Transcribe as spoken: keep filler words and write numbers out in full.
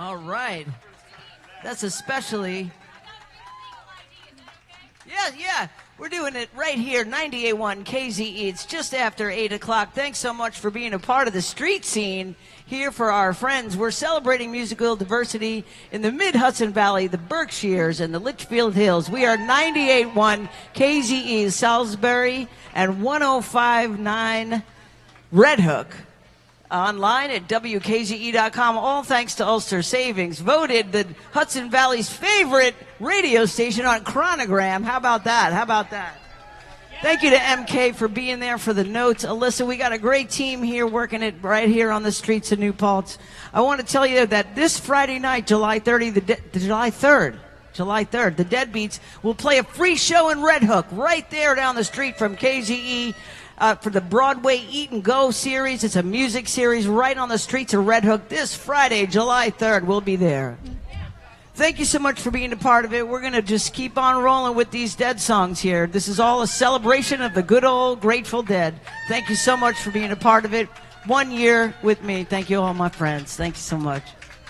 All right. That's especially... Yeah, yeah. We're doing it right here, ninety-eight point one K Z E. It's just after eight o'clock. Thanks so much for being a part of the street scene here for our friends. We're celebrating musical diversity in the Mid-Hudson Valley, the Berkshires, and the Litchfield Hills. We are ninety-eight point one K Z E Salisbury and one oh five point nine Red Hook. Online at W K Z E dot com, all thanks to Ulster Savings. Voted the Hudson Valley's favorite radio station on Chronogram. How about that? How about that? Thank you to M K for being there for the notes. Alyssa, we got a great team here working it right here on the streets of New Paltz. I want to tell you that this Friday night, July thirtieth, the, de- the July third, July third, the Deadbeats will play a free show in Red Hook right there down the street from K Z E. Uh, for the Broadway Eat and Go series. It's a music series right on the streets of Red Hook this Friday, July third. We'll be there. Thank you so much for being a part of it. We're going to just keep on rolling with these Dead songs here. This is all a celebration of the good old Grateful Dead. Thank you so much for being a part of it. One year with me. Thank you, all my friends. Thank you so much.